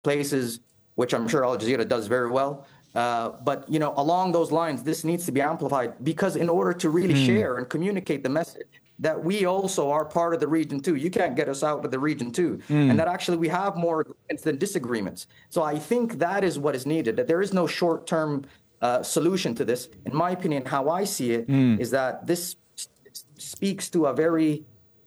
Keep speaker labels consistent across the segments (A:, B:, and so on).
A: places, which I'm sure Al Jazeera does very well. But, along those lines, this needs to be amplified, because in order to really share and communicate the message that we also are part of the region too, you can't get us out of the region too, and that actually we have more agreements than disagreements. So I think that is what is needed, that there is no short-term solution to this. In my opinion, how I see it is that this speaks to a very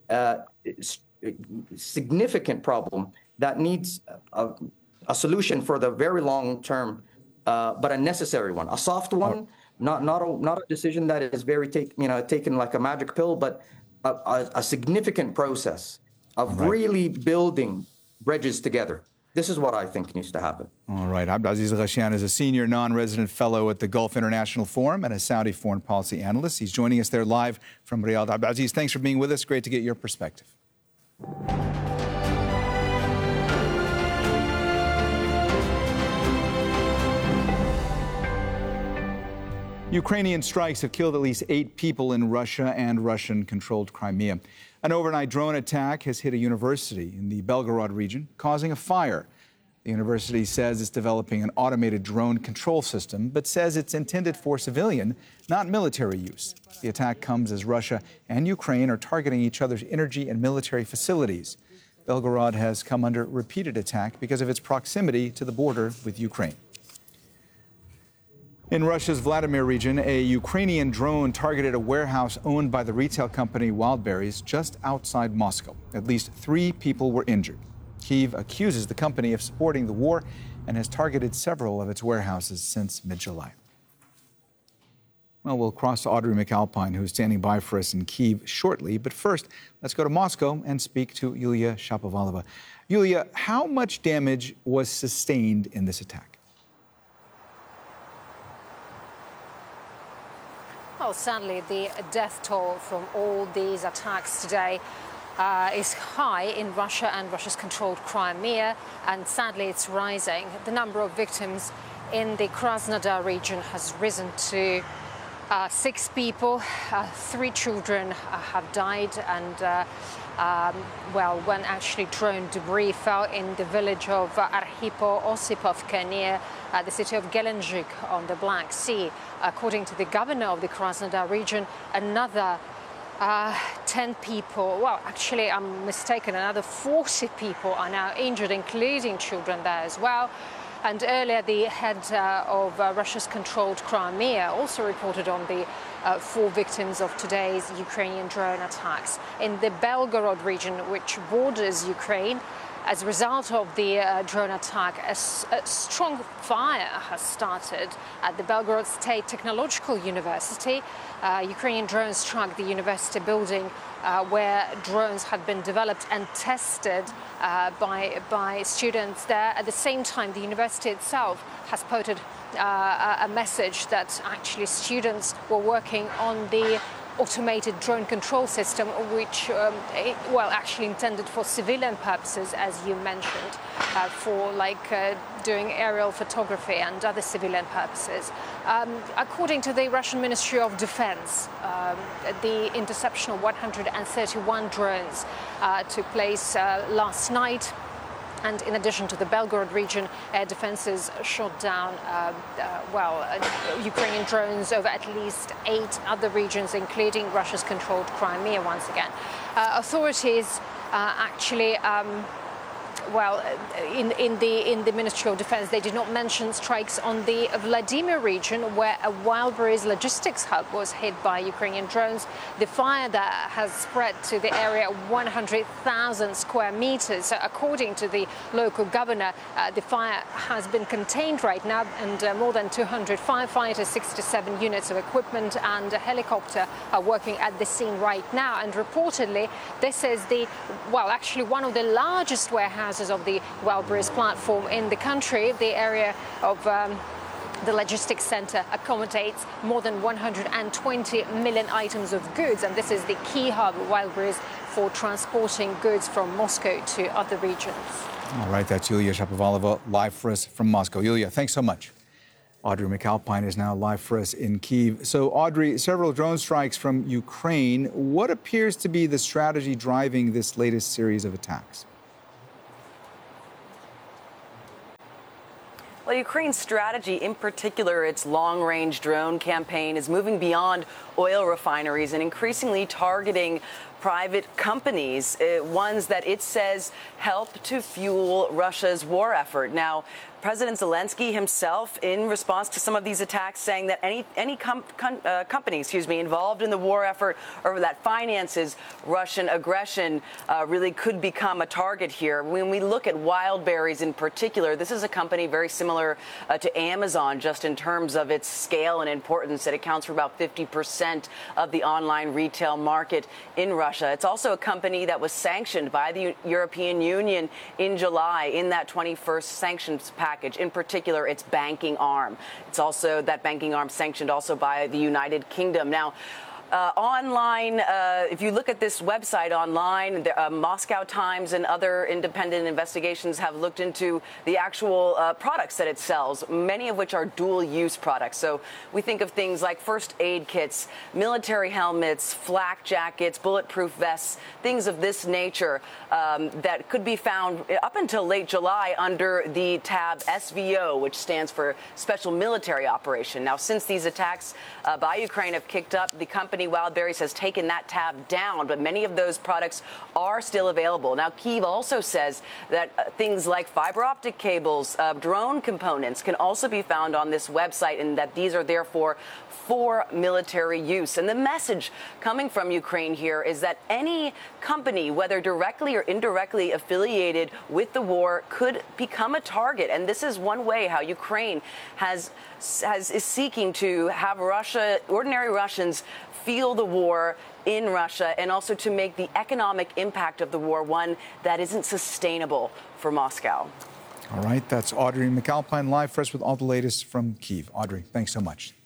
A: significant problem that needs a solution for the very long term, but a necessary one, a soft one, not a decision that is very taken like a magic pill, but a significant process of really building bridges together. This is what I think needs to happen.
B: All right. Abdulaziz Al-Gashyan is a senior non-resident fellow at the Gulf International Forum and a Saudi foreign policy analyst. He's joining us there live from Riyadh. Abdulaziz, thanks for being with us. Great to get your perspective. Ukrainian strikes have killed at least 8 people in Russia and Russian-controlled Crimea. An overnight drone attack has hit a university in the Belgorod region, causing a fire. The university says it's developing an automated drone control system, but says it's intended for civilian, not military use. The attack comes as Russia and Ukraine are targeting each other's energy and military facilities. Belgorod has come under repeated attack because of its proximity to the border with Ukraine. In Russia's Vladimir region, a Ukrainian drone targeted a warehouse owned by the retail company Wildberries just outside Moscow. At least 3 people were injured. Kyiv accuses the company of supporting the war and has targeted several of its warehouses since mid-July. Well, we'll cross to Audrey McAlpine, who's standing by for us in Kyiv shortly. But first, let's go to Moscow and speak to Yulia Shapovalova. Yulia, how much damage was sustained in this attack?
C: Well, sadly, the death toll from all these attacks today is high in Russia and Russia's controlled Crimea, and sadly it's rising. The number of victims in the Krasnodar region has risen to 6 people. 3 children have died, and when actually drone debris fell in the village of Arhipo-Osipovka near the city of Gelendzhik on the Black Sea. According to the governor of the Krasnodar region, another 10 people, well, actually, I'm mistaken, another 40 people are now injured, including children there as well. And earlier, the head of Russia's controlled Crimea also reported on the 4 victims of today's Ukrainian drone attacks. In the Belgorod region, which borders Ukraine, as a result of the drone attack, a strong fire has started at the Belgorod State Technological University. Ukrainian drones struck the university building where drones had been developed and tested by students there. At the same time, the university itself has posted a message that actually students were working on the automated drone control system, which, actually intended for civilian purposes, as you mentioned, for doing aerial photography and other civilian purposes. According to the Russian Ministry of Defense, the interception of 131 drones took place last night. And in addition to the Belgorod region, air defenses shot down, Ukrainian drones over at least 8 other regions, including Russia's controlled Crimea once again. Authorities actually, in the Ministry of Defense, they did not mention strikes on the Vladimir region, where a Wildberries logistics hub was hit by Ukrainian drones. The fire there has spread to the area 100,000 square meters. So according to the local governor, the fire has been contained right now, and more than 200 firefighters, 67 units of equipment and a helicopter are working at the scene right now. And reportedly, this is actually one of the largest warehouses of the Wildberries platform in the country. The area of the logistics center accommodates more than 120 million items of goods, and this is the key hub of Wildberries for transporting goods from Moscow to other regions.
B: All right, that's Yulia Shapovalova live for us from Moscow. Yulia, thanks so much. Audrey McAlpine is now live for us in Kyiv. So, Audrey, several drone strikes from Ukraine. What appears to be the strategy driving this latest series of attacks?
D: Well, Ukraine's strategy, in particular its long-range drone campaign, is moving beyond oil refineries and increasingly targeting private companies, ones that it says help to fuel Russia's war effort. Now, President Zelensky himself, in response to some of these attacks, saying that any company, involved in the war effort or that finances Russian aggression really could become a target here. When we look at Wildberries in particular, this is a company very similar to Amazon, just in terms of its scale and importance. It accounts for about 50% of the online retail market in Russia. It's also a company that was sanctioned by the European Union in July in that 21st sanctions package, in particular its banking arm. It's also that banking arm sanctioned also by the United Kingdom. Now, online, if you look at this website online, Moscow Times and other independent investigations have looked into the actual products that it sells, many of which are dual-use products. So we think of things like first aid kits, military helmets, flak jackets, bulletproof vests, things of this nature that could be found up until late July under the tab SVO, which stands for Special Military Operation. Now, since these attacks by Ukraine have kicked up, the company Wildberries has taken that tab down, but many of those products are still available. Now, Kyiv also says that things like fiber optic cables, drone components can also be found on this website, and that these are therefore for military use. And the message coming from Ukraine here is that any company, whether directly or indirectly affiliated with the war, could become a target. And this is one way how Ukraine is seeking to have ordinary Russians feel the war in Russia, and also to make the economic impact of the war one that isn't sustainable for Moscow.
B: All right, that's Audrey McAlpine live for us with all the latest from Kyiv. Audrey, thanks so much.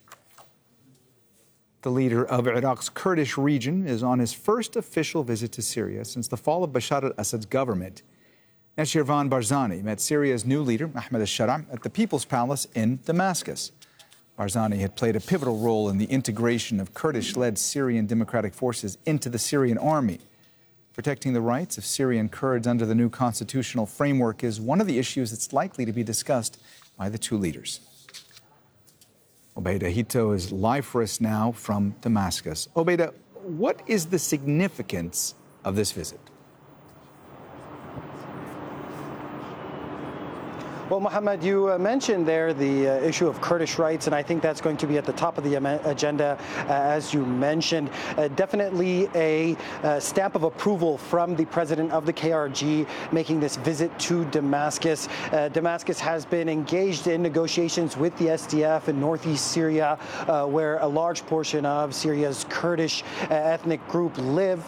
B: The leader of Iraq's Kurdish region is on his first official visit to Syria since the fall of Bashar al-Assad's government. Nashirvan Barzani met Syria's new leader, Ahmed al-Shara, at the People's Palace in Damascus. Barzani had played a pivotal role in the integration of Kurdish-led Syrian democratic forces into the Syrian army. Protecting the rights of Syrian Kurds under the new constitutional framework is one of the issues that's likely to be discussed by the two leaders. Obeida Hito is live for us now from Damascus. Obeida, what is the significance of this visit?
E: Well, Mohammed, you mentioned there the issue of Kurdish rights, and I think that's going to be at the top of the agenda, as you mentioned. Definitely a stamp of approval from the president of the KRG making this visit to Damascus. Damascus has been engaged in negotiations with the SDF in northeast Syria, where a large portion of Syria's Kurdish ethnic group live.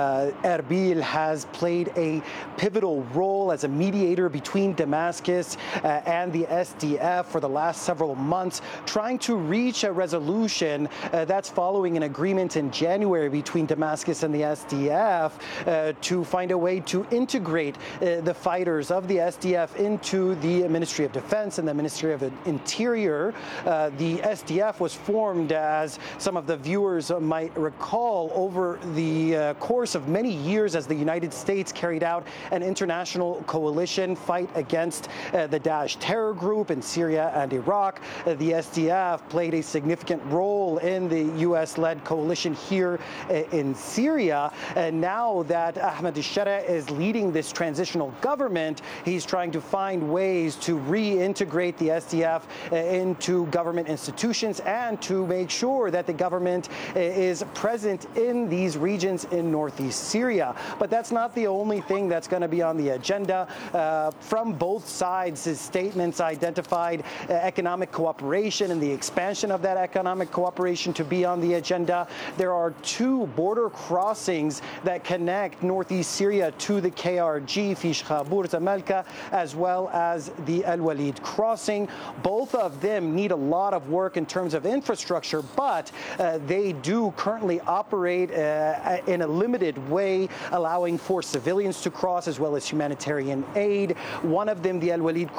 E: Erbil has played a pivotal role as a mediator between Damascus and the SDF for the last several months, trying to reach a resolution that's following an agreement in January between Damascus and the SDF to find a way to integrate the fighters of the SDF into the Ministry of Defense and the Ministry of Interior. The SDF was formed, as some of the viewers might recall, over the course of many years as the United States carried out an international coalition fight against the Daesh terror group in Syria and Iraq. The SDF played a significant role in the U.S.-led coalition here in Syria. And now that Ahmed al-Shara is leading this transitional government, he's trying to find ways to reintegrate the SDF into government institutions and to make sure that the government is present in these regions in northeast Syria. But that's not the only thing that's going to be on the agenda. From both sides, his statements identified economic cooperation and the expansion of that economic cooperation to be on the agenda. There are two border crossings that connect northeast Syria to the KRG, Fish Khabur Zamalka, as well as the Al Walid crossing. Both of them need a lot of work in terms of infrastructure, but they do currently operate in a limited way, allowing for civilians to cross as well as humanitarian aid. One of them, the Al Walid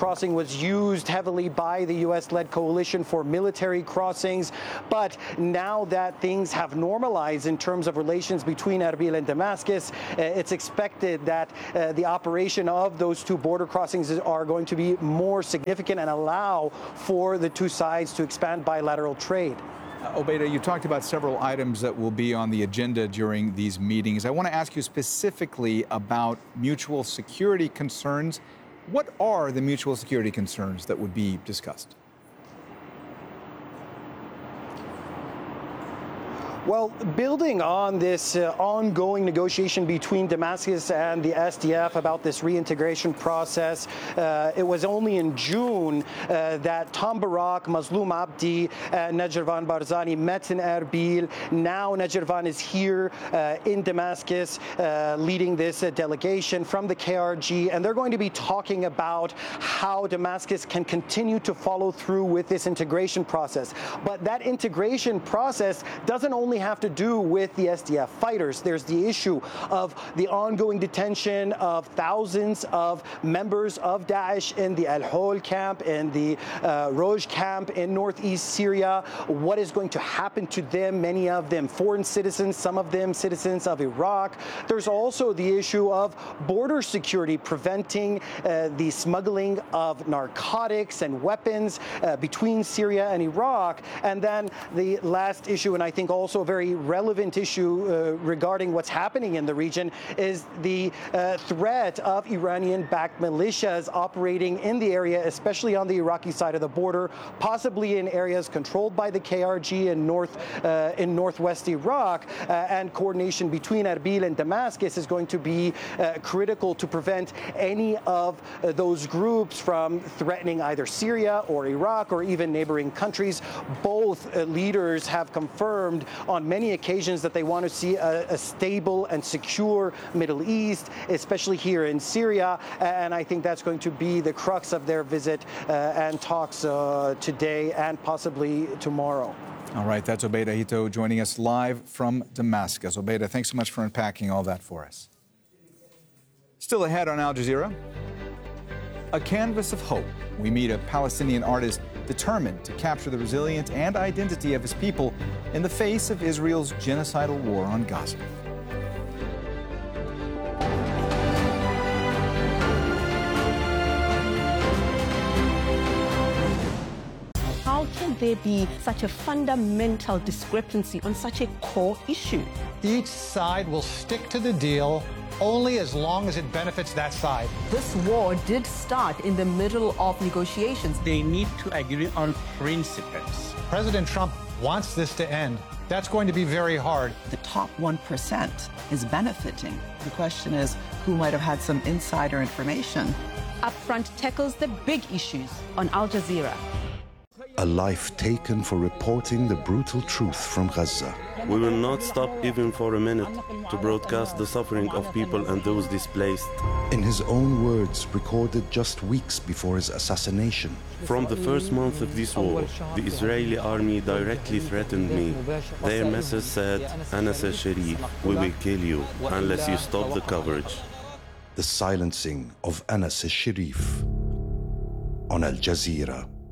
E: crossing was used heavily by the U.S.-led coalition for military crossings. But now that things have normalized in terms of relations between Erbil and Damascus, it's expected that the operation of those two border crossings are going to be more significant and allow for the two sides to expand bilateral trade.
B: Obeida, you talked about several items that will be on the agenda during these meetings. I want to ask you specifically about mutual security concerns. What are the mutual security concerns that would be discussed?
E: Well, building on this ongoing negotiation between Damascus and the SDF about this reintegration process, it was only in June that Tom Barak, Mazloum Abdi, and Najirvan Barzani met in Erbil. Now Najirvan is here in Damascus leading this delegation from the KRG, and they're going to be talking about how Damascus can continue to follow through with this integration process. But that integration process doesn't only have to do with the SDF fighters. There's the issue of the ongoing detention of thousands of members of Daesh in the Al-Hol camp, in the Roj camp in northeast Syria. What is going to happen to them? Many of them foreign citizens, some of them citizens of Iraq. There's also the issue of border security, preventing the smuggling of narcotics and weapons between Syria and Iraq. And then the last issue, and I think also a very relevant issue regarding what's happening in the region, is the threat of Iranian-backed militias operating in the area, especially on the Iraqi side of the border, possibly in areas controlled by the KRG in northwest Iraq. And coordination between Erbil and Damascus is going to be critical to prevent any of those groups from threatening either Syria or Iraq or even neighboring countries. Both leaders have confirmed on many occasions that they want to see a stable and secure Middle East, especially here in Syria. And I think that's going to be the crux of their visit and talks today and possibly tomorrow.
B: All right, that's Obeida Hito joining us live from Damascus. Obeida, thanks so much for unpacking all that for us. Still ahead on Al Jazeera, a canvas of hope. We meet a Palestinian artist determined to capture the resilience and identity of his people in the face of Israel's genocidal war on Gaza.
F: How can there be such a fundamental discrepancy on such a core issue?
G: Each side will stick to the deal only as long as it benefits that side.
H: This war did start in the middle of negotiations.
I: They need to agree on principles.
G: President Trump wants this to end. That's going to be very hard.
J: The top 1% is benefiting. The question is, who might have had some insider information?
F: Upfront tackles the big issues on Al Jazeera.
K: A life taken for reporting the brutal truth from Gaza.
L: We will not stop even for a minute to broadcast the suffering of people and those displaced.
K: In his own words, recorded just weeks before his assassination.
L: From the first month of this war, the Israeli army directly threatened me. Their message said, Anas al-Sharif, we will kill you unless you stop the coverage.
K: The silencing of Anas al-Sharif on Al Jazeera.